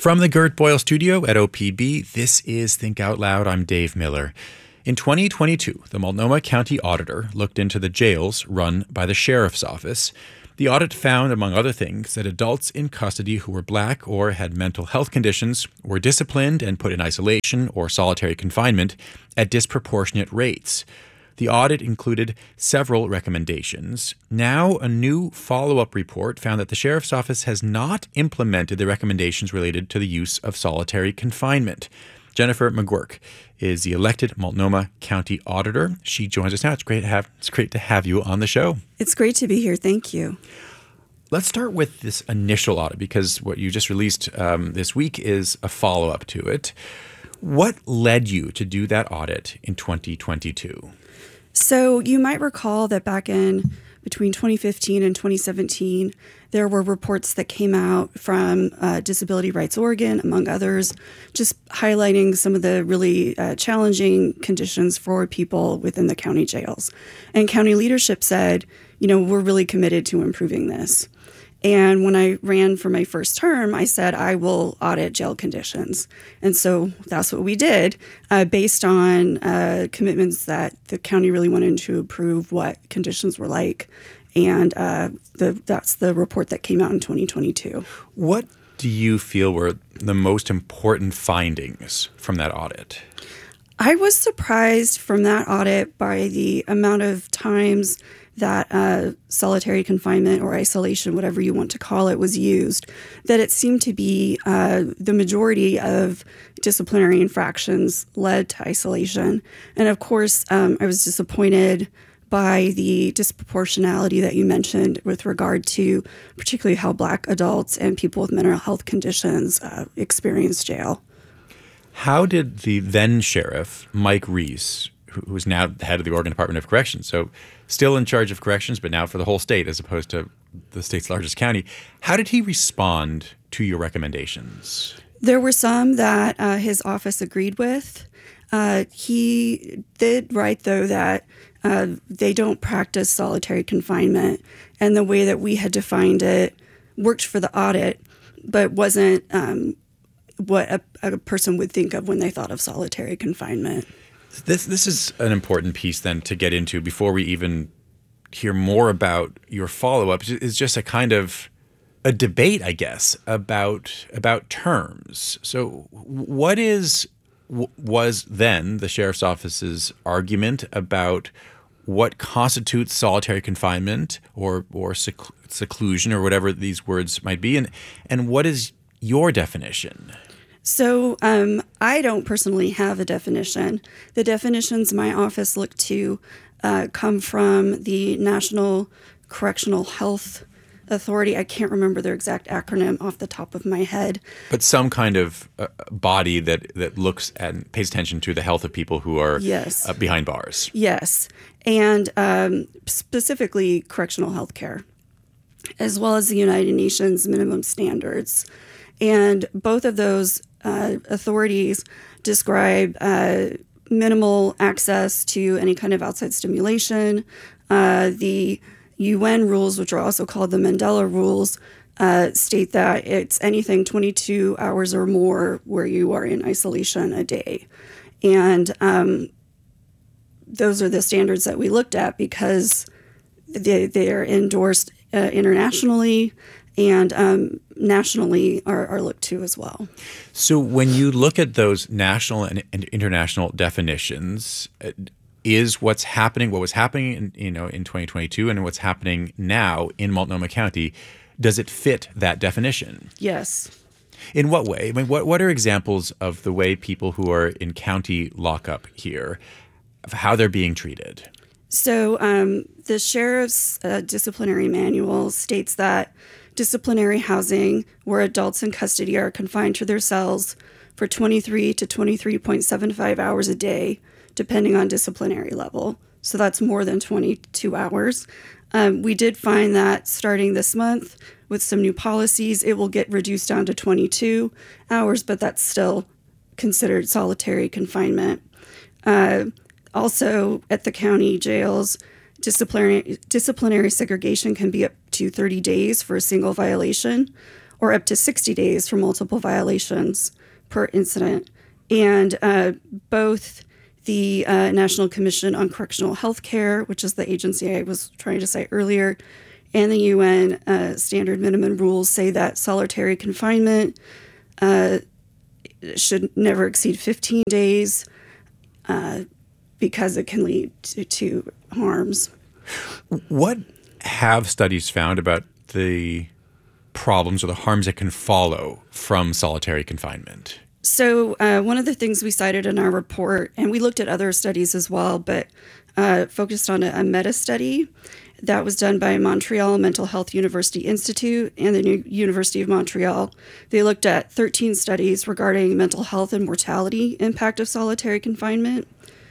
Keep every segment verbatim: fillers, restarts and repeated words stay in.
From the Gert Boyle Studio at O P B, this is Think Out Loud. I'm Dave Miller. In twenty twenty-two, the Multnomah County Auditor looked into the jails run by the Sheriff's Office. The audit found, among other things, that adults in custody who were Black or had mental health conditions were disciplined and put in isolation or solitary confinement at disproportionate rates. The audit included several recommendations. Now, a new follow-up report found that the Sheriff's Office has not implemented the recommendations related to the use of solitary confinement. Jennifer McGuirk is the elected Multnomah County Auditor. She joins us now. It's great to have, it's great to have you on the show. It's great to be here. Thank you. Let's start with this initial audit, because what you just released um, this week is a follow-up to it. What led you to do that audit in twenty twenty-two? So you might recall that back in between twenty fifteen and twenty seventeen, there were reports that came out from uh, Disability Rights Oregon, among others, just highlighting some of the really uh, challenging conditions for people within the county jails. And county leadership said, you know, we're really committed to improving this. And when I ran for my first term, I said, I will audit jail conditions. And so that's what we did, uh, based on uh, commitments that the county really wanted to improve what conditions were like. And uh, the, that's the report that came out in twenty twenty-two. What do you feel were the most important findings from that audit? I was surprised from that audit by the amount of times that uh, solitary confinement or isolation, whatever you want to call it, was used, that it seemed to be uh, the majority of disciplinary infractions led to isolation. And of course, um, I was disappointed by the disproportionality that you mentioned with regard to particularly how Black adults and people with mental health conditions uh, experience jail. How did the then sheriff, Mike Reese, who is now the head of the Oregon Department of Corrections, so still in charge of corrections, but now for the whole state as opposed to the state's largest county, how did he respond to your recommendations? There were some that uh, his office agreed with. Uh, he did write, though, that uh, they don't practice solitary confinement, and the way that we had defined it worked for the audit, but wasn't um, what a, a person would think of when they thought of solitary confinement. This this is an important piece then to get into before we even hear more about your follow-up. Is just a kind of a debate, I guess, about about terms. So what is was then the Sheriff's Office's argument about what constitutes solitary confinement or or sec- seclusion or whatever these words might be, and and what is your definition? So um, I don't personally have a definition. The definitions my office looked to uh, come from the National Correctional Health Authority. I can't remember their exact acronym off the top of my head. But some kind of uh, body that, that looks and pays attention to the health of people who are yes. uh, behind bars. Yes, and um, specifically correctional health care, as well as the United Nations minimum standards. And both of those uh, authorities describe uh, minimal access to any kind of outside stimulation. Uh, the U N rules, which are also called the Mandela rules, uh, state that it's anything twenty-two hours or more where you are in isolation a day. And um, those are the standards that we looked at because they, they are endorsed uh, internationally and um, nationally are, are looked to as well. So when you look at those national and, and international definitions, uh, is what's happening, what was happening in, you know, in twenty twenty-two and what's happening now in Multnomah County, does it fit that definition? Yes. In what way? I mean, what, what are examples of the way people who are in county lockup here, of how they're being treated? So um, the sheriff's uh, disciplinary manual states that disciplinary housing where adults in custody are confined to their cells for twenty-three to twenty-three point seven five hours a day, depending on disciplinary level. So that's more than twenty-two hours. Um, we did find that starting this month with some new policies, it will get reduced down to twenty-two hours, but that's still considered solitary confinement. Uh, also, at the county jails, disciplinary disciplinary segregation can be up to thirty days for a single violation, or up to sixty days for multiple violations per incident. And uh, both the uh, National Commission on Correctional Health Care, which is the agency I was trying to cite earlier, and the U N uh, standard minimum rules say that solitary confinement uh, should never exceed fifteen days uh, because it can lead to, to harms. What have studies found about the problems or the harms that can follow from solitary confinement? So uh, one of the things we cited in our report, and we looked at other studies as well, but uh, focused on a, a meta-study that was done by Montreal Mental Health University Institute and the New University of Montreal. They looked at thirteen studies regarding mental health and mortality impact of solitary confinement.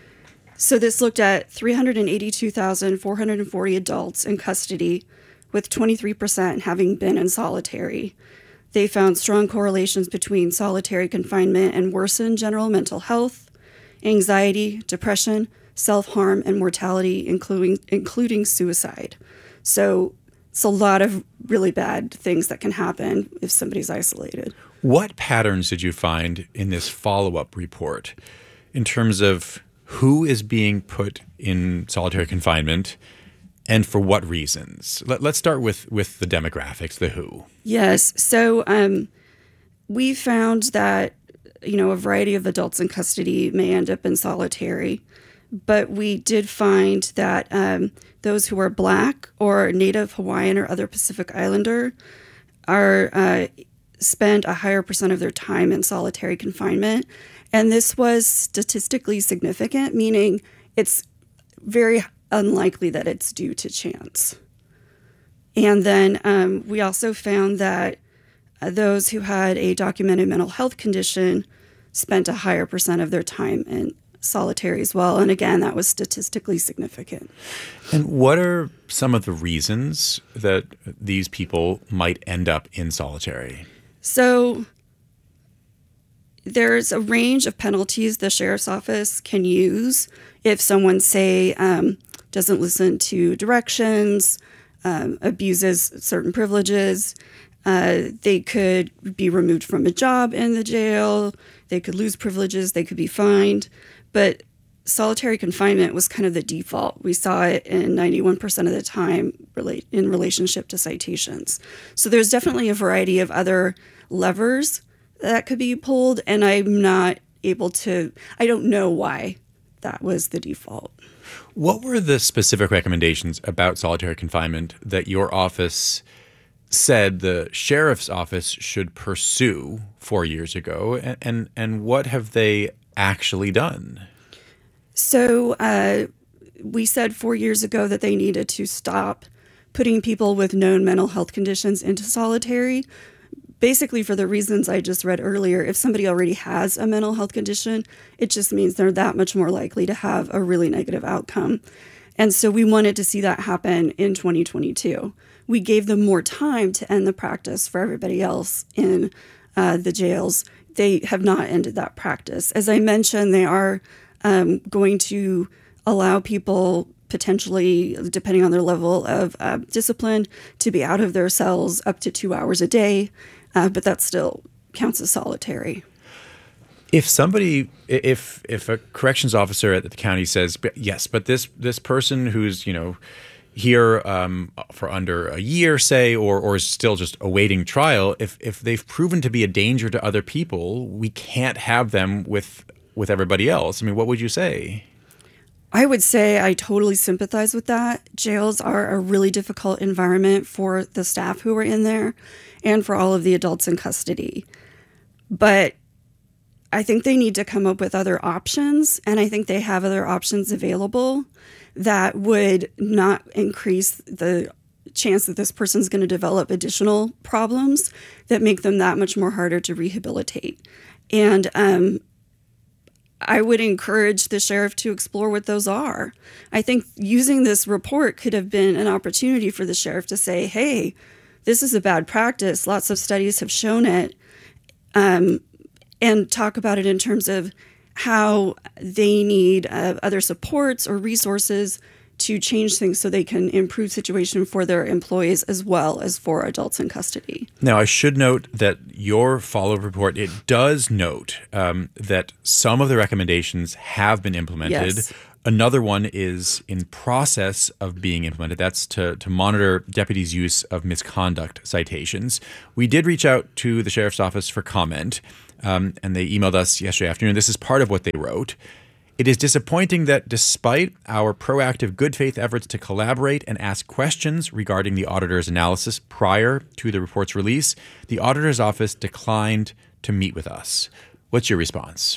So this looked at three hundred eighty-two thousand four hundred forty adults in custody, with twenty-three percent having been in solitary. They found strong correlations between solitary confinement and worsened general mental health, anxiety, depression, self-harm, and mortality, including including suicide. So it's a lot of really bad things that can happen if somebody's isolated. What patterns did you find in this follow-up report in terms of who is being put in solitary confinement and for what reasons? Let, let's start with, with the demographics, the who. Yes. So um, we found that, you know, a variety of adults in custody may end up in solitary, but we did find that um, those who are Black or Native Hawaiian or other Pacific Islander are uh, spend a higher percent of their time in solitary confinement. And this was statistically significant, meaning it's very unlikely that it's due to chance. And then um, we also found that uh, those who had a documented mental health condition spent a higher percent of their time in solitary as well. And again, that was statistically significant. And what are some of the reasons that these people might end up in solitary? So there's a range of penalties the sheriff's office can use if someone, say, um, doesn't listen to directions, um, abuses certain privileges. Uh, they could be removed from a job in the jail. They could lose privileges. They could be fined. But solitary confinement was kind of the default. We saw it in ninety-one percent of the time relate in relationship to citations. So there's definitely a variety of other levers that could be pulled, and I'm not able to, I don't know why that was the default. What were the specific recommendations about solitary confinement that your office said the sheriff's office should pursue four years ago, and and, and what have they actually done? So uh, we said four years ago that they needed to stop putting people with known mental health conditions into solitary, basically for the reasons I just read earlier. If somebody already has a mental health condition, it just means they're that much more likely to have a really negative outcome. And so we wanted to see that happen in twenty twenty-two. We gave them more time to end the practice for everybody else in uh, the jails. They have not ended that practice. As I mentioned, they are um, going to allow people potentially, depending on their level of uh, discipline, to be out of their cells up to two hours a day, uh, but that still counts as solitary. If somebody, if if a corrections officer at the county says, yes, but this this person who's, you know, here um, for under a year, say, or or is still just awaiting trial, if if they've proven to be a danger to other people, we can't have them with with everybody else. I mean, what would you say? I would say I totally sympathize with that. Jails are a really difficult environment for the staff who are in there and for all of the adults in custody. But I think they need to come up with other options, and I think they have other options available that would not increase the chance that this person's going to develop additional problems that make them that much more harder to rehabilitate. And um, I would encourage the sheriff to explore what those are. I think using this report could have been an opportunity for the sheriff to say, hey, this is a bad practice. Lots of studies have shown it. Um, and talk about it in terms of how they need uh, other supports or resources to change things so they can improve situation for their employees as well as for adults in custody. Now, I should note that your follow-up report, it does note um, that some of the recommendations have been implemented. Yes. Another one is in process of being implemented. That's to, to monitor deputies' use of misconduct citations. We did reach out to the sheriff's office for comment, um, and they emailed us yesterday afternoon. This is part of what they wrote. It is disappointing that despite our proactive good faith efforts to collaborate and ask questions regarding the auditor's analysis prior to the report's release, the auditor's office declined to meet with us. What's your response?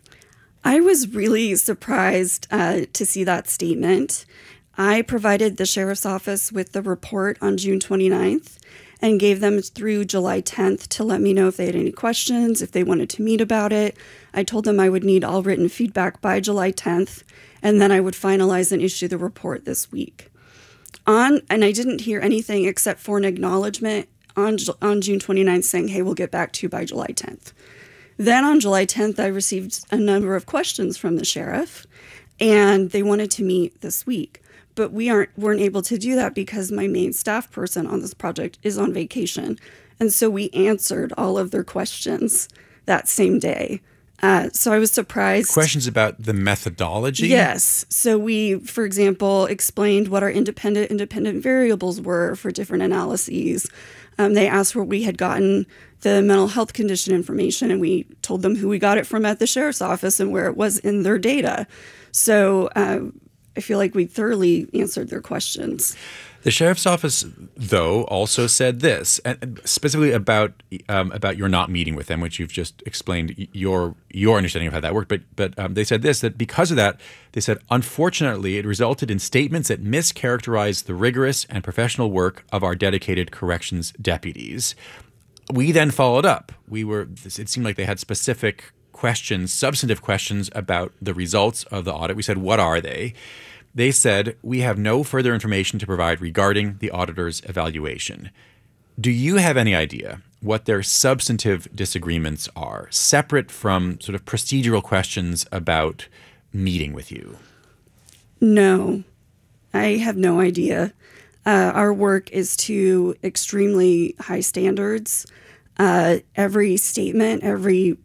I was really surprised uh, to see that statement. I provided the sheriff's office with the report on June twenty-ninth and gave them through July tenth to let me know if they had any questions, if they wanted to meet about it. I told them I would need all written feedback by July tenth, and then I would finalize and issue the report this week. On and I didn't hear anything except for an acknowledgement on, on June twenty-ninth saying, hey, we'll get back to you by July tenth. Then on July tenth, I received a number of questions from the sheriff, and they wanted to meet this week. But we aren't weren't able to do that because my main staff person on this project is on vacation. And so we answered all of their questions that same day. Uh, so I was surprised. Questions about the methodology? Yes. So we, for example, explained what our independent independent variables were for different analyses. Um, they asked where we had gotten the mental health condition information, and we told them who we got it from at the sheriff's office and where it was in their data. So uh, I feel like we thoroughly answered their questions. The sheriff's office, though, also said this, and specifically about um, about your not meeting with them, which you've just explained your your understanding of how that worked. But but um, they said this, that because of that, they said, unfortunately, it resulted in statements that mischaracterized the rigorous and professional work of our dedicated corrections deputies. We then followed up. We were. It seemed like they had specific questions, substantive questions about the results of the audit. We said, what are they? They said, we have no further information to provide regarding the auditor's evaluation. Do you have any idea what their substantive disagreements are, separate from sort of procedural questions about meeting with you? No, I have no idea. Uh, our work is to extremely high standards. Uh, every statement, every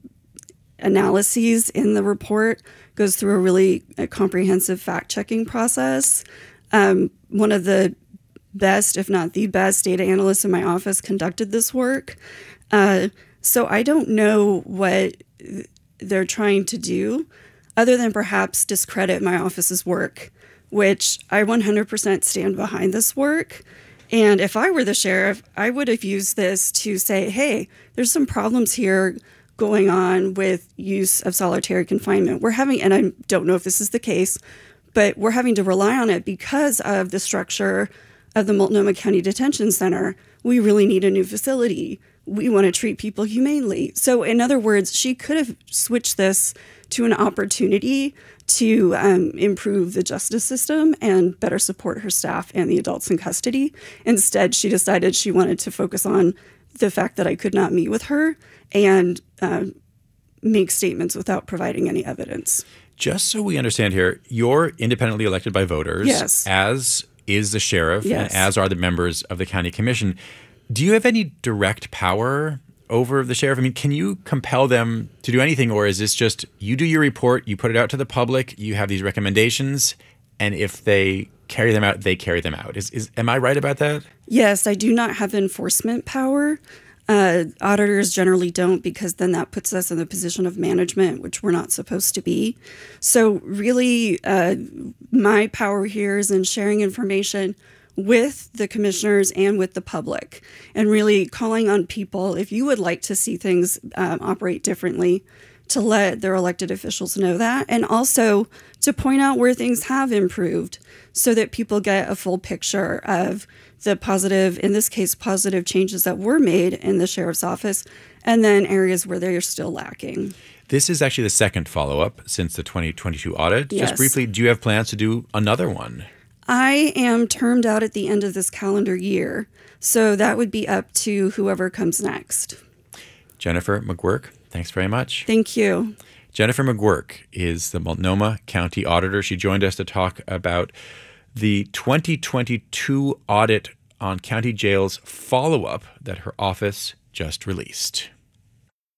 analyses in the report goes through a really a comprehensive fact-checking process. Um, one of the best, if not the best, data analysts in my office conducted this work. Uh, so I don't know what they're trying to do other than perhaps discredit my office's work, which I one hundred percent stand behind this work. And if I were the sheriff, I would have used this to say, hey, there's some problems here going on with use of solitary confinement. We're having, and I don't know if this is the case, but we're having to rely on it because of the structure of the Multnomah County Detention Center. We really need a new facility. We want to treat people humanely. So in other words, she could have switched this to an opportunity to um, improve the justice system and better support her staff and the adults in custody. Instead, she decided she wanted to focus on the fact that I could not meet with her and uh, make statements without providing any evidence. Just so we understand here, you're independently elected by voters, yes, as is the sheriff, yes, and as are the members of the county commission. Do you have any direct power over the sheriff? I mean, can you compel them to do anything, or is this just you do your report, you put it out to the public, you have these recommendations, and if they carry them out, they carry them out? Is, is am I right about that? Yes, I do not have enforcement power. Uh, auditors generally don't, because then that puts us in the position of management, which we're not supposed to be. So really, uh, my power here is in sharing information with the commissioners and with the public, and really calling on people, if you would like to see things um, operate differently, to let their elected officials know that, and also to point out where things have improved so that people get a full picture of the positive, in this case, positive changes that were made in the sheriff's office, and then areas where they are still lacking. This is actually the second follow-up since the twenty twenty-two audit. Yes. Just briefly, do you have plans to do another one? I am termed out at the end of this calendar year, so that would be up to whoever comes next. Jennifer McGuirk, thanks very much. Thank you. Jennifer McGuirk is the Multnomah County Auditor. She joined us to talk about the twenty twenty-two audit on county jails follow-up that her office just released.